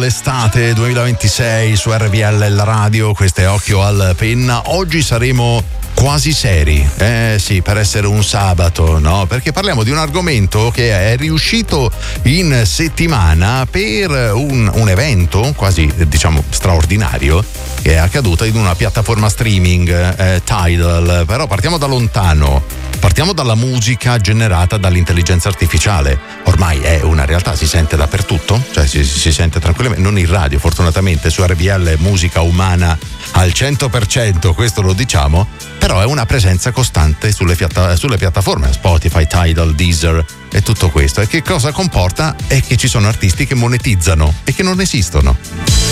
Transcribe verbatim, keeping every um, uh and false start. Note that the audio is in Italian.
l'estate duemilaventisei su R V L la radio, questo è Occhio al Penna. Oggi saremo quasi seri, eh sì, per essere un sabato, no? Perché parliamo di un argomento che è riuscito in settimana per un, un evento quasi, diciamo, straordinario che è accaduto in una piattaforma streaming, eh, Tidal. Però partiamo da lontano, partiamo dalla musica generata dall'intelligenza artificiale. Ormai è una realtà, si sente dappertutto, cioè si, si sente tranquillamente, non in radio fortunatamente, su R V L musica umana al cento per cento, questo lo diciamo, però è una presenza costante sulle, piatta- sulle piattaforme Spotify, Tidal, Deezer e tutto questo. E che cosa comporta? È che ci sono artisti che monetizzano e che non esistono.